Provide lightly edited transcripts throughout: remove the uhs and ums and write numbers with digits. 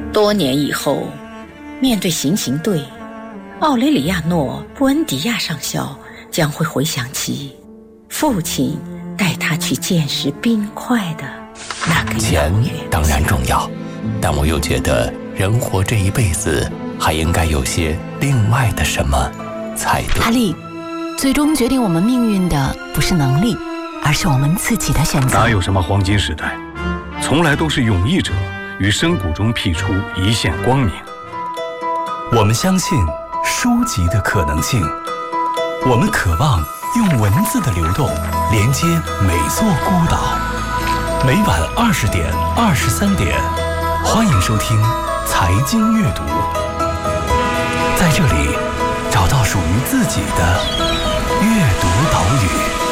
多年以后，面对行刑队，奥雷里亚诺·布恩迪亚上校将会回想起父亲带他去见识冰块的那个钱当然重要，但我又觉得人活这一辈子还应该有些另外的什么才对。 哈利，最终决定我们命运的不是能力，而是我们自己的选择。 哪有什么黄金时代，从来都是勇毅者于深谷中辟出一线光明。 我们相信书籍的可能性，我们渴望用文字的流动连接每座孤岛。每晚20点、23点，欢迎收听财经阅读，在这里找到属于自己的阅读岛屿。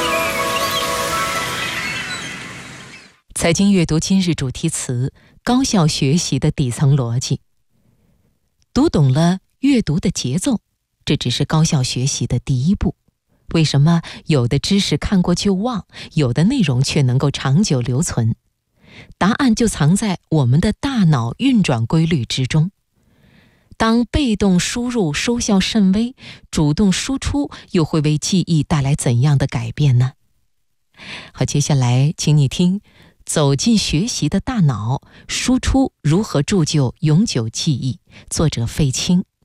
财经阅读今日主题词：高效学习的底层逻辑。读懂了阅读的节奏，这只是高效学习的第一步。为什么有的知识看过就忘，有的内容却能够长久留存？答案就藏在我们的大脑运转规律之中。当被动输入收效甚微，主动输出又会为记忆带来怎样的改变呢？好，接下来请你听走进学习的大脑，输出如何铸就永久记忆，作者费青。